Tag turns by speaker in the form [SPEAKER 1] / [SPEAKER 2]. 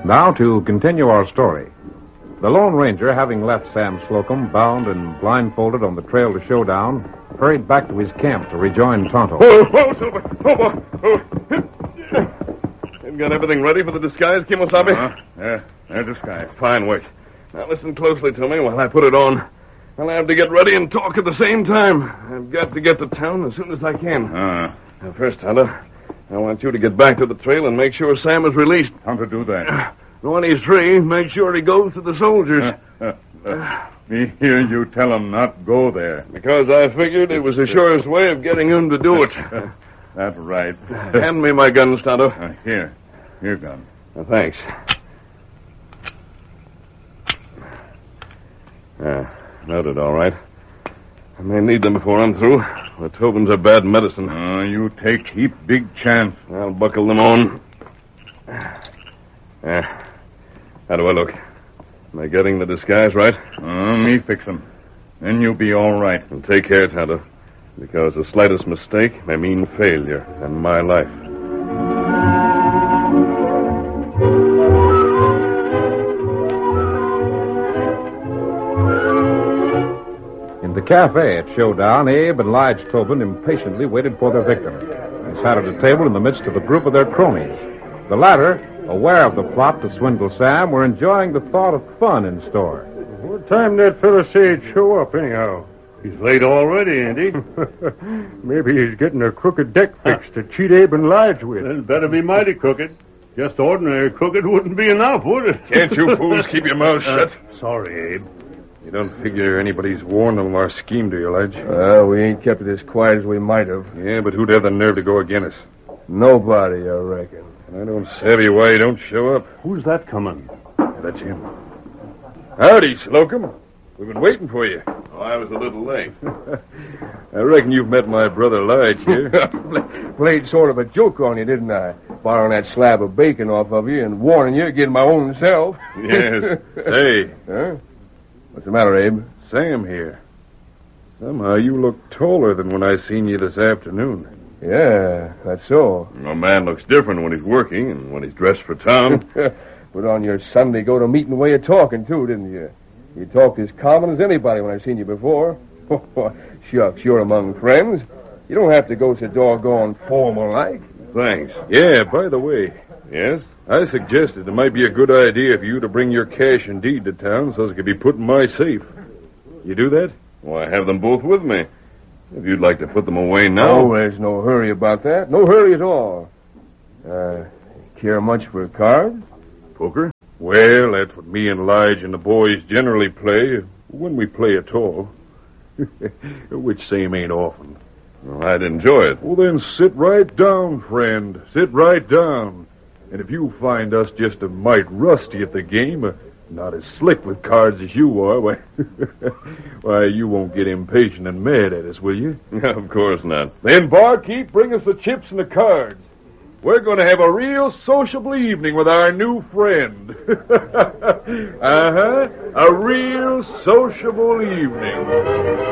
[SPEAKER 1] Now to continue our story. The Lone Ranger, having left Sam Slocum bound and blindfolded on the trail to Showdown, hurried back to his camp to rejoin Tonto.
[SPEAKER 2] Whoa, Silver! You've got everything ready for the disguise, Kimosabe?
[SPEAKER 3] There's disguise.
[SPEAKER 2] Fine work. Now listen closely to me while I put it on. I'll have to get ready and talk at the same time. I've got to get to town as soon as I can. Now, first, Tonto, I want you to get back to the trail and make sure Sam is released.
[SPEAKER 3] How to do that?
[SPEAKER 2] When he's free, make sure he goes to the soldiers.
[SPEAKER 3] Me hear you tell him not go there.
[SPEAKER 2] Because I figured it was the surest way of getting him to do it.
[SPEAKER 3] That's right.
[SPEAKER 2] Hand me my guns, Tonto.
[SPEAKER 3] Here, gun.
[SPEAKER 2] Thanks. Noted, all right. I may need them before I'm through. The Tobins are bad medicine.
[SPEAKER 3] You take heap big chance.
[SPEAKER 2] I'll buckle them on. How do I look? Am I getting the disguise right?
[SPEAKER 3] Me fix 'em. Then you'll be all right.
[SPEAKER 2] And take care, Tonto, because the slightest mistake may mean failure in my life.
[SPEAKER 1] In the cafe at Showdown, Abe and Lige Tobin impatiently waited for their victim. They sat at a table in the midst of a group of their cronies. The latter, aware of the plot to swindle Sam, were enjoying the thought of fun in store.
[SPEAKER 4] What time that fella say he'd show up, anyhow?
[SPEAKER 3] He's late already, ain't he?
[SPEAKER 4] Maybe he's getting a crooked deck fixed to cheat Abe and Lige with.
[SPEAKER 3] It better be mighty crooked. Just ordinary crooked wouldn't be enough, would it?
[SPEAKER 2] Can't you fools keep your mouths shut?
[SPEAKER 3] Sorry, Abe.
[SPEAKER 2] You don't figure anybody's warned them of our scheme, do you, Lige?
[SPEAKER 5] We ain't kept it as quiet as we might have.
[SPEAKER 2] Yeah, but who'd have the nerve to go against us?
[SPEAKER 5] Nobody, I reckon.
[SPEAKER 2] I don't savvy why he don't show up.
[SPEAKER 3] Who's that coming?
[SPEAKER 2] That's him. Howdy, Slocum. We've been waiting for you. Oh, I was a little late. I reckon you've met my brother Lige here.
[SPEAKER 5] Played sort of a joke on you, didn't I? Borrowing that slab of bacon off of you and warning you against my own self.
[SPEAKER 2] Yes. Hey.
[SPEAKER 5] Huh? What's the matter, Abe?
[SPEAKER 2] Sam here. Somehow you look taller than when I seen you this afternoon.
[SPEAKER 5] Yeah, that's so.
[SPEAKER 2] A man looks different when he's working and when he's dressed for town.
[SPEAKER 5] Put on your Sunday go-to-meeting way of talking, too, didn't you? You talked as common as anybody when I've seen you before. Shucks, you're among friends. You don't have to go so doggone formal-like.
[SPEAKER 2] Thanks. Yeah, by the way. Yes? I suggested it might be a good idea for you to bring your cash and deed to town so it could be put in my safe. You do that? Well, I have them both with me. If you'd like to put them away now.
[SPEAKER 5] Oh, there's no hurry about that. No hurry at all. Care much for cards?
[SPEAKER 2] Poker? Well, that's what me and Lige and the boys generally play, when we play at all. Which same ain't often. Well, I'd enjoy it. Well, then sit right down, friend. Sit right down. And if you find us just a mite rusty at the game, not as slick with cards as you are, why, you won't get impatient and mad at us, will you? Of course not. Then, barkeep, bring us the chips and the cards. We're going to have a real sociable evening with our new friend. A real sociable evening.